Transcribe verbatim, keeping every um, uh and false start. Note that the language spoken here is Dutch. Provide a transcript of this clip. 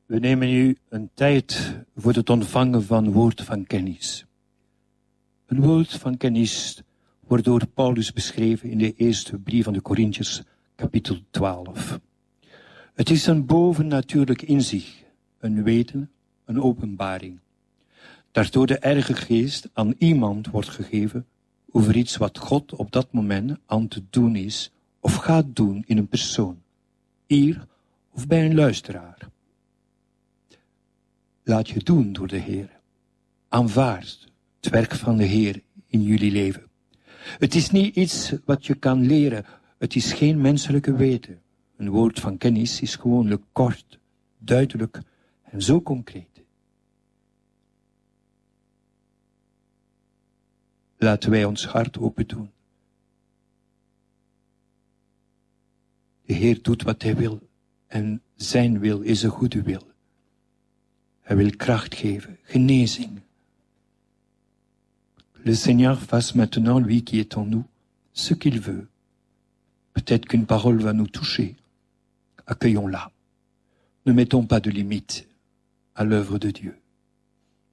We nemen nu een tijd voor het ontvangen van woord van kennis. Een woord van kennis wordt door Paulus beschreven in de eerste brief van de Corinthiërs, kapitel twaalf. Het is een bovennatuurlijk inzicht, een weten, een openbaring. Dat door de Heilige Geest aan iemand wordt gegeven over iets wat God op dat moment aan te doen is of gaat doen in een persoon, hier of bij een luisteraar. Laat je doen door de Heer. Aanvaard het werk van de Heer in jullie leven. Het is niet iets wat je kan leren. Het is geen menselijke weten. Een woord van kennis is gewoonlijk kort, duidelijk en zo concreet. Laten wij ons hart open doen. De Heer doet wat Hij wil en zijn wil is een goede wil. Hij wil kracht geven, genezing. Le Seigneur fasse maintenant, lui qui est en nous, ce qu'il veut. Peut-être qu'une parole va nous toucher. Accueillons-la. Ne mettons pas de limite à l'œuvre de Dieu.